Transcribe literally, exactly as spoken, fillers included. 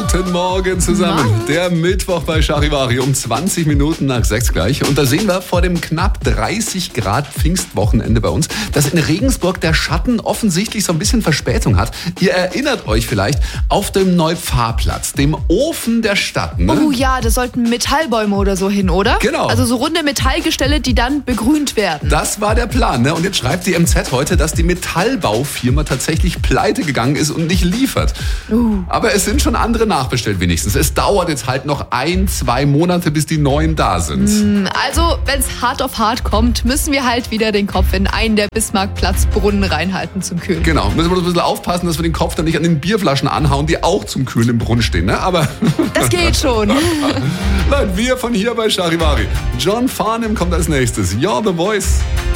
Guten Morgen zusammen. Morgen. Der Mittwoch bei Charivari um zwanzig Minuten nach sechs gleich. Und da sehen wir vor dem knapp dreißig Grad Pfingstwochenende bei uns, dass in Regensburg der Schatten offensichtlich so ein bisschen Verspätung hat. Ihr erinnert euch vielleicht auf dem Neupfarrplatz, dem Ofen der Stadt. Ne? Oh ja, da sollten Metallbäume oder so hin, oder? Genau. Also so runde Metallgestelle, die dann begrünt werden. Das war der Plan. Ne? Und jetzt schreibt die M Z heute, dass die Metallbaufirma tatsächlich pleite gegangen ist und nicht liefert. Uh. Aber es sind schon andere nachbestellt wenigstens. Es dauert jetzt halt noch ein, zwei Monate, bis die neuen da sind. Also, wenn es hart auf hart kommt, müssen wir halt wieder den Kopf in einen der Bismarckplatzbrunnen reinhalten zum Kühlen. Genau, müssen wir ein bisschen aufpassen, dass wir den Kopf dann nicht an den Bierflaschen anhauen, die auch zum Kühlen im Brunnen stehen. Ne? Aber Das geht schon. nein, wir von hier bei Charivari. John Farnham kommt als nächstes. You're the Voice.